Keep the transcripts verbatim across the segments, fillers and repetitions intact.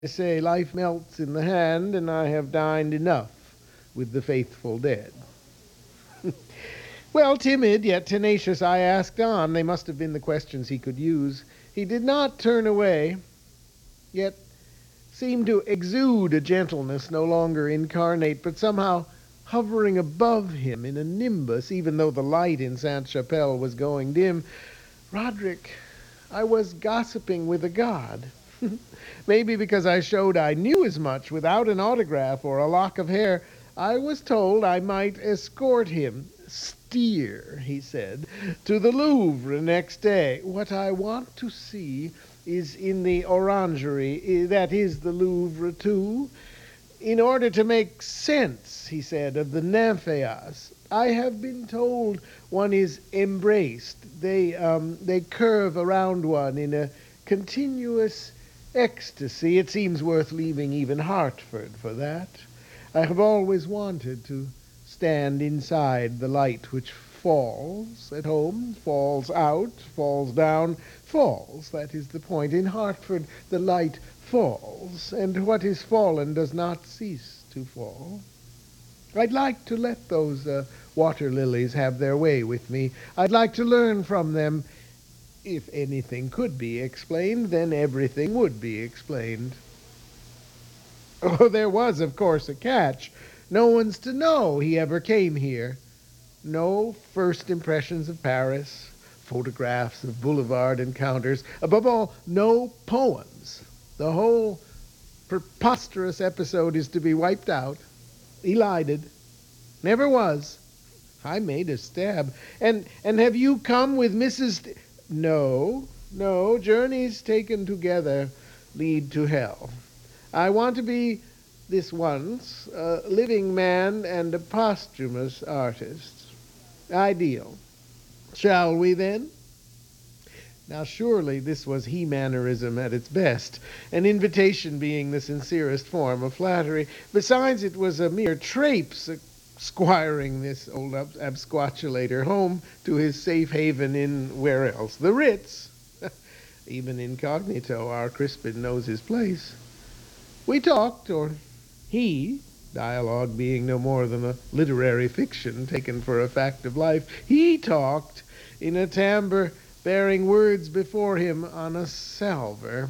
They say life melts in the hand, and I have dined enough with the faithful dead. Well, timid yet tenacious, I asked on. They must have been the questions he could use. He did not turn away, yet seemed to exude a gentleness no longer incarnate, but somehow hovering above him in a nimbus, even though the light in Sainte-Chapelle was going dim. Roderick, I was gossiping with a god. Maybe because I showed I knew as much without an autograph or a lock of hair, I was told I might escort him, steer, he said, to the Louvre next day. What I want to see is in the orangery, that is the Louvre too, in order to make sense, he said, of the nymphaeas. I have been told one is embraced. They, um, they curve around one in a continuous ecstasy. It seems worth leaving even Hartford for that. I have always wanted to stand inside the light which falls at home, falls out, falls down, falls. That is the point. In Hartford, the light falls, and what is fallen does not cease to fall. I'd like to let those uh, water lilies have their way with me. I'd like to learn from them. If anything could be explained, then everything would be explained. Oh, there was, of course, a catch. No one's to know he ever came here. No first impressions of Paris, photographs of boulevard encounters, above all, no poems. The whole preposterous episode is to be wiped out, elided. Never was. I made a stab. And and have you come with Missus St- No, no, journeys taken together lead to hell. I want to be, this once, a living man and a posthumous artist. Ideal. Shall we, then? Now, surely this was he-mannerism at its best, an invitation being the sincerest form of flattery. Besides, it was a mere traipse, squiring this old ab- absquatulator home to his safe haven in, where else? The Ritz. Even incognito, our Crispin knows his place. We talked, or he, dialogue being no more than a literary fiction taken for a fact of life, he talked in a timbre bearing words before him on a salver.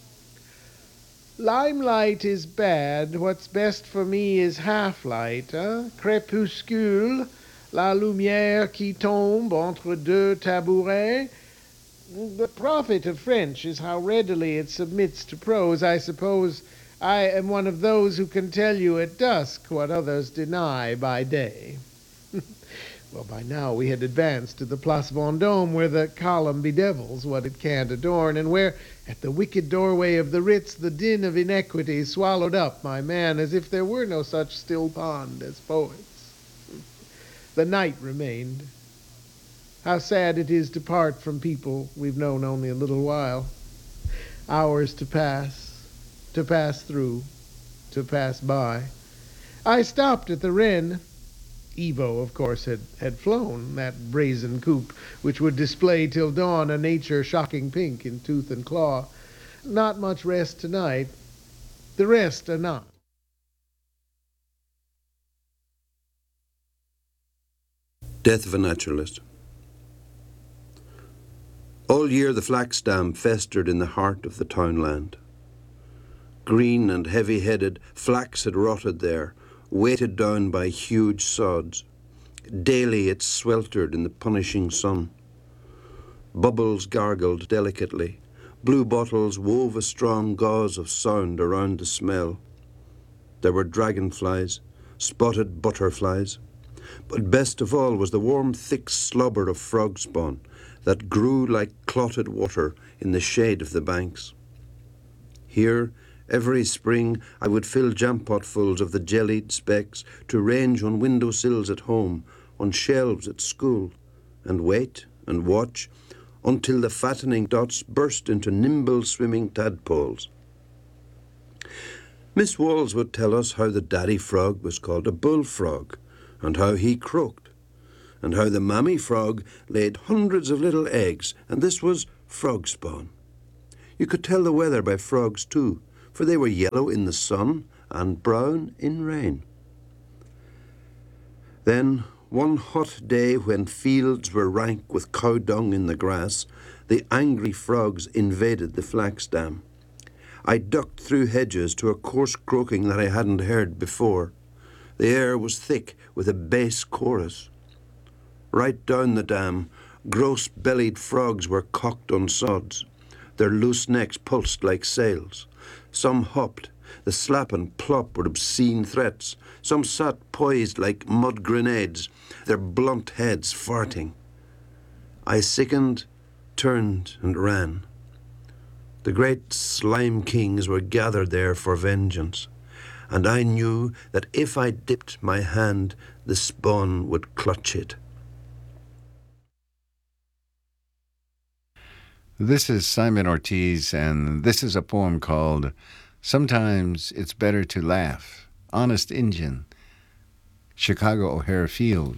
Limelight is bad. What's best for me is half-light, eh? Crépuscule, la lumière qui tombe entre deux tabourets. The profit of French is how readily it submits to prose. I suppose I am one of those who can tell you at dusk what others deny by day. Well, by now we had advanced to the Place Vendôme, where the column bedevils what it can't adorn, and where, at the wicked doorway of the Ritz, the din of inequity swallowed up my man as if there were no such still pond as poets. The night remained. How sad it is to part from people we've known only a little while. Hours to pass, to pass through, to pass by. I stopped at the Wren. Evo, of course, had, had flown, that brazen coupe which would display till dawn a nature shocking pink in tooth and claw. Not much rest tonight. The rest are not. Death of a Naturalist. All year the flax dam festered in the heart of the townland. Green and heavy-headed, flax had rotted there, weighted down by huge sods. Daily it sweltered in the punishing sun. Bubbles gargled delicately. Blue bottles wove a strong gauze of sound around the smell. There were dragonflies, spotted butterflies. But best of all was the warm, thick slobber of frog spawn that grew like clotted water in the shade of the banks. Here, every spring, I would fill jampotfuls of the jellied specks to range on window sills at home, on shelves at school, and wait and watch until the fattening dots burst into nimble swimming tadpoles. Miss Walls would tell us how the daddy frog was called a bullfrog, and how he croaked, and how the mammy frog laid hundreds of little eggs, and this was frog spawn. You could tell the weather by frogs too, for they were yellow in the sun and brown in rain. Then, one hot day when fields were rank with cow dung in the grass, the angry frogs invaded the flax dam. I ducked through hedges to a coarse croaking that I hadn't heard before. The air was thick with a bass chorus. Right down the dam, gross-bellied frogs were cocked on sods. Their loose necks pulsed like sails. Some hopped. The slap and plop were obscene threats. Some sat poised like mud grenades, their blunt heads farting. I sickened, turned, and ran. The great slime kings were gathered there for vengeance, and I knew that if I dipped my hand, the spawn would clutch it. This is Simon Ortiz, and this is a poem called Sometimes It's Better to Laugh. Honest Injun, Chicago O'Hare Field.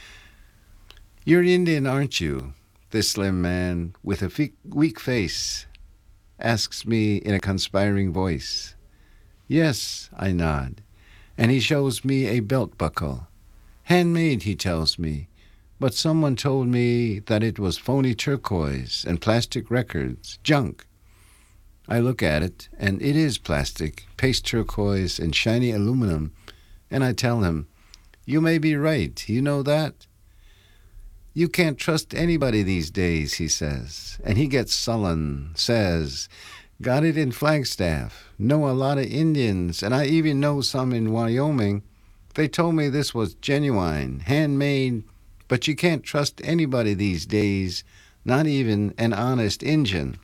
You're Indian, aren't you? This slim man with a weak face asks me in a conspiring voice. Yes, I nod, and he shows me a belt buckle. Handmade, he tells me, but someone told me that it was phony turquoise and plastic records, junk. I look at it, and it is plastic, paste turquoise, and shiny aluminum, and I tell him, you may be right, you know that? You can't trust anybody these days, he says, and he gets sullen, says, got it in Flagstaff, know a lot of Indians, and I even know some in Wyoming. They told me this was genuine, handmade, but you can't trust anybody these days, not even an honest Injun.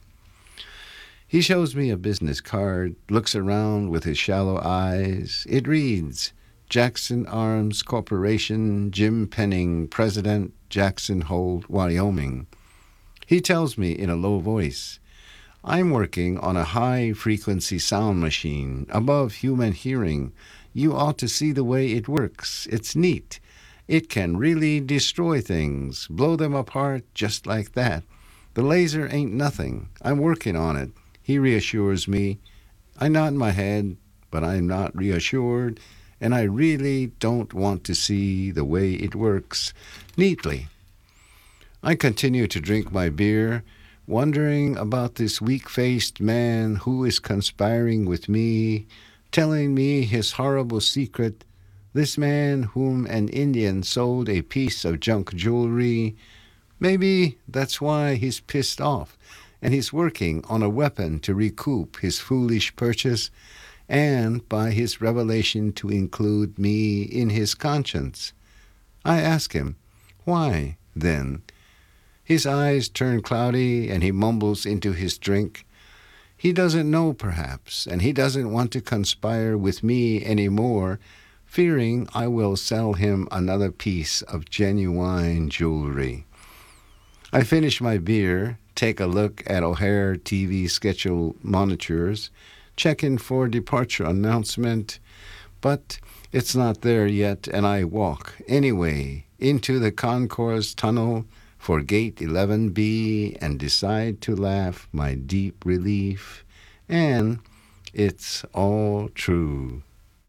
He shows me a business card, looks around with his shallow eyes. It reads, Jackson Arms Corporation, Jim Penning, President, Jackson Hole, Wyoming. He tells me in a low voice, I'm working on a high-frequency sound machine, above human hearing. You ought to see the way it works. It's neat. It can really destroy things, blow them apart just like that. The laser ain't nothing. I'm working on it. He reassures me. I nod my head, but I'm not reassured, and I really don't want to see the way it works neatly. I continue to drink my beer, wondering about this weak-faced man who is conspiring with me, telling me his horrible secret, this man whom an Indian sold a piece of junk jewelry. Maybe that's why he's pissed off, and he's working on a weapon to recoup his foolish purchase, and by his revelation to include me in his conscience. I ask him, why, then? His eyes turn cloudy, and he mumbles into his drink. He doesn't know, perhaps, and he doesn't want to conspire with me any more, fearing I will sell him another piece of genuine jewelry. I finish my beer, take a look at O'Hare T V schedule monitors, check in for departure announcement, but it's not there yet, and I walk anyway into the concourse tunnel for gate eleven B and decide to laugh my deep relief, and it's all true.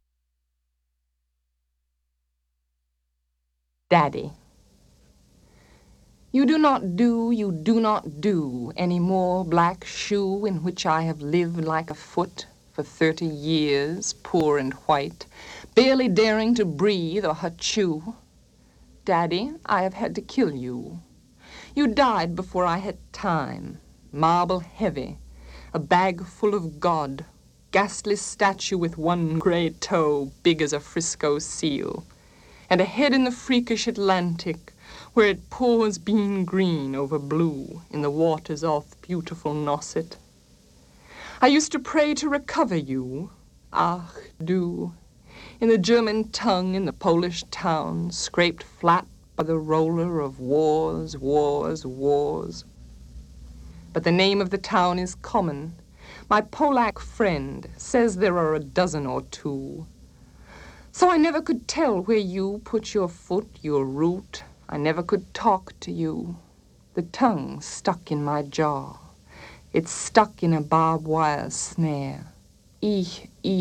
Daddy. You do not do, you do not do any more black shoe in which I have lived like a foot for thirty years, poor and white, barely daring to breathe or chew. Daddy, I have had to kill you. You died before I had time, marble heavy, a bag full of God, ghastly statue with one gray toe big as a Frisco seal, and a head in the freakish Atlantic, where it pours bean green over blue in the waters off beautiful Nauset. I used to pray to recover you, ach du, in the German tongue in the Polish town, scraped flat by the roller of wars, wars, wars. But the name of the town is common. My Polack friend says there are a dozen or two. So I never could tell where you put your foot, your root. I never could talk to you. The tongue stuck in my jaw. It's stuck in a barbed wire snare. Ich,